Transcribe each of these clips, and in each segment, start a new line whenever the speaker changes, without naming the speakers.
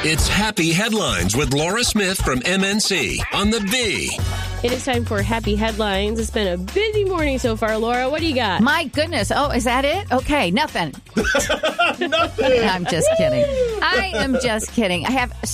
It's Happy Headlines with Laura Smith from MNC on the B.
It is time for Happy Headlines. It's been a busy morning so far. Laura, what do you got?
My goodness. Oh, is that it? Okay, nothing.
Nothing.
I'm just kidding. I am just kidding.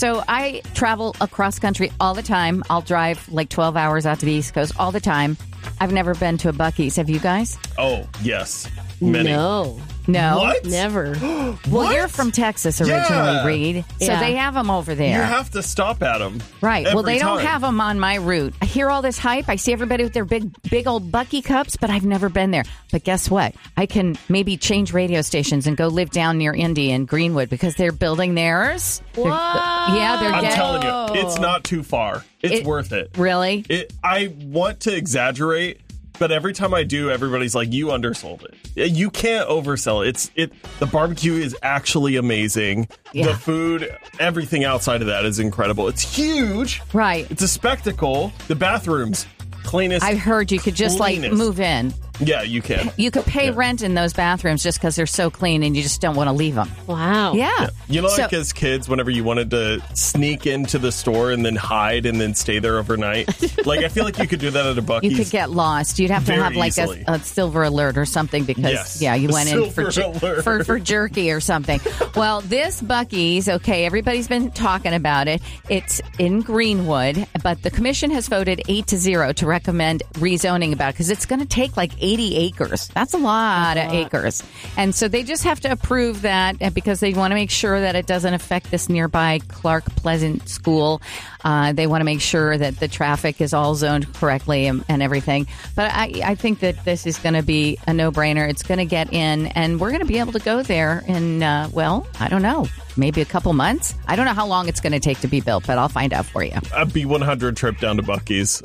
I travel across country all the time. I'll drive like 12 hours out to the East Coast all the time. I've never been to a Buc-ee's. Have you guys?
Oh, yes. Many.
No.
What?
Never.
Well, you're from Texas originally, Reed. So
Yeah.
they have them over there.
You have to stop at them.
Right. Well,
every
they don't
time.
have them on my route. I hear all this hype. I see everybody with their big old Buc-ee cups, but I've never been there. But guess what? I can maybe change radio stations and go live down near Indy and Greenwood because they're building theirs.
Whoa.
They're
I'm
getting...
telling you, it's not too far. It's worth it.
Really?
I want to exaggerate, but every time I do, everybody's like, you undersold it. You can't oversell it. The barbecue is actually amazing.
Yeah.
The food, everything outside of that is incredible. It's huge.
Right.
It's a spectacle. The bathrooms, cleanest.
I heard you could just
cleanest.
move in.
Yeah, you can.
You could pay rent in those bathrooms just because they're so clean and you just don't want to leave them.
Wow.
Yeah.
You know, like
So-
as kids, whenever you wanted to sneak into the store and then hide and then stay there overnight, like I feel like you could do that at a Buc-ee's.
You could get lost. You'd have to
Very
have like
easily.
a silver alert or something because,
Yes.
you went in for,
Silver alert.
for jerky or something. Well, this Buc-ee's, okay, everybody's been talking about it. It's in Greenwood, but the commission has voted 8-0 to recommend rezoning about it because it's going to take like 80 acres. That's a lot of acres. And so they just have to approve that because they want to make sure that it doesn't affect this nearby Clark Pleasant school. They want to make sure that the traffic is all zoned correctly and everything. But I think that this is going to be a no-brainer. It's going to get in, and we're going to be able to go there in, I don't know, maybe a couple months. I don't know how long it's going to take to be built, but I'll find out for you.
A B100 trip down to Buc-ee's.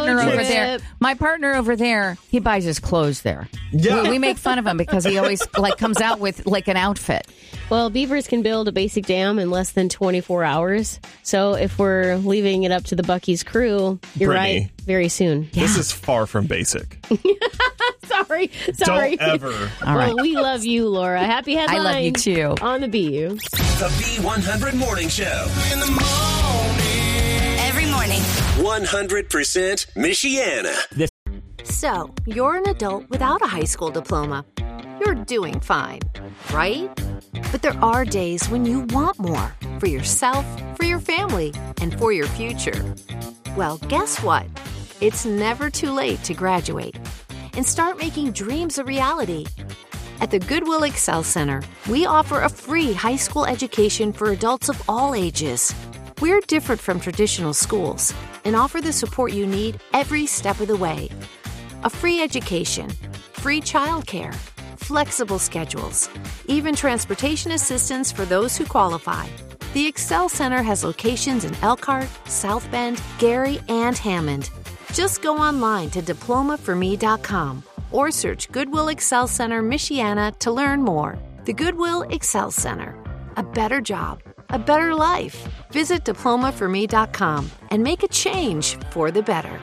My partner over there, he buys his clothes there.
Yeah.
We make fun of him because he always comes out with like an outfit.
Well, Beavers can build a basic dam in less than 24 hours. So if we're leaving it up to the Buc-ee's crew, you're
Brittany.
right, very soon.
This is far from basic.
Sorry.
Don't ever.
All right.
Well, we love you, Laura. Happy headlines.
I love you too.
On the BU.
The B100 Morning Show.
In the morning. Every morning.
100% Michiana.
So, you're an adult without a high school diploma. You're doing fine, right? But there are days when you want more for yourself, for your family, and for your future. Well, guess what? It's never too late to graduate and start making dreams a reality. At the Goodwill Excel Center, we offer a free high school education for adults of all ages. We're different from traditional schools and offer the support you need every step of the way. A free education, free childcare, flexible schedules, even transportation assistance for those who qualify. The Excel Center has locations in Elkhart, South Bend, Gary, and Hammond. Just go online to diplomaforme.com or search Goodwill Excel Center Michiana to learn more. The Goodwill Excel Center. A better job, a better life. Visit diplomaforme.com and make a change for the better.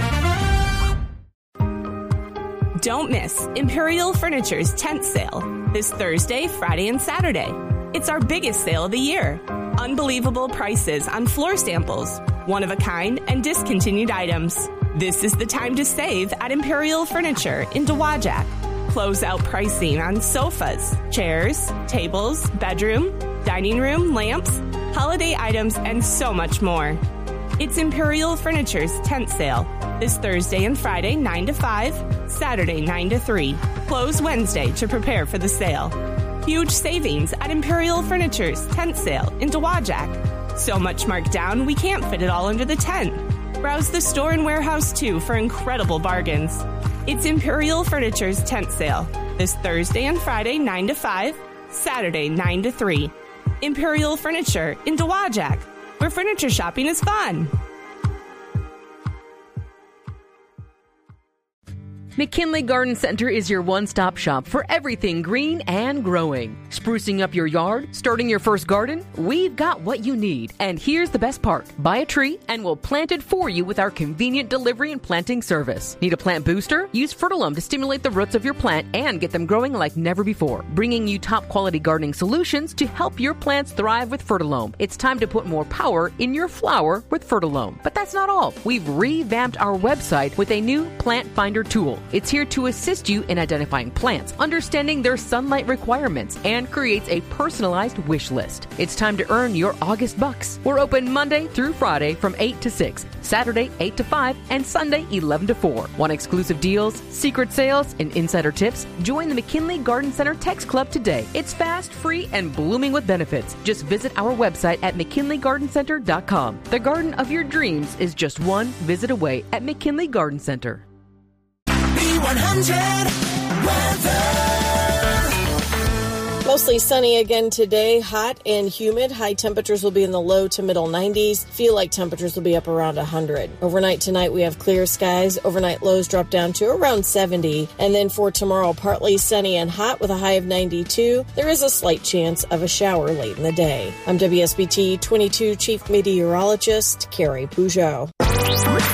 Don't miss Imperial Furniture's tent sale this Thursday, Friday, and Saturday. It's our biggest sale of the year. Unbelievable prices on floor samples, one-of-a-kind, and discontinued items. This is the time to save at Imperial Furniture in Dowagiac. Closeout pricing on sofas, chairs, tables, bedroom, dining room, lamps, holiday items, and so much more. It's Imperial Furniture's tent sale this Thursday and Friday, 9 to 5, Saturday, 9 to 3. Close Wednesday to prepare for the sale. Huge savings at Imperial Furniture's tent sale in Dowagiac. So much marked down, we can't fit it all under the tent. Browse the store and warehouse too for incredible bargains. It's Imperial Furniture's tent sale this Thursday and Friday, 9 to 5, Saturday, 9 to 3. Imperial Furniture in Dowagiac, where furniture shopping is fun.
McKinley Garden Center is your one-stop shop for everything green and growing. Sprucing up your yard, starting your first garden, we've got what you need. And here's the best part. Buy a tree and we'll plant it for you with our convenient delivery and planting service. Need a plant booster? Use Fertilome to stimulate the roots of your plant and get them growing like never before. Bringing you top-quality gardening solutions to help your plants thrive with Fertilome. It's time to put more power in your flower with Fertilome. But that's not all. We've revamped our website with a new Plant Finder tool. It's here to assist you in identifying plants, understanding their sunlight requirements, and creates a personalized wish list. It's time to earn your August bucks. We're open Monday through Friday from 8 to 6, Saturday 8 to 5, and Sunday 11 to 4. Want exclusive deals, secret sales, and insider tips? Join the McKinley Garden Center Text Club today. It's fast, free, and blooming with benefits. Just visit our website at McKinleyGardenCenter.com. The garden of your dreams is just one visit away at McKinley Garden Center.
Mostly sunny again today, hot and humid. High temperatures will be in the low to middle 90s. Feel like temperatures will be up around 100. Overnight tonight, we have clear skies. Overnight lows drop down to around 70. And then for tomorrow, partly sunny and hot with a high of 92. There is a slight chance of a shower late in the day. I'm WSBT 22 Chief Meteorologist Carrie Peugeot.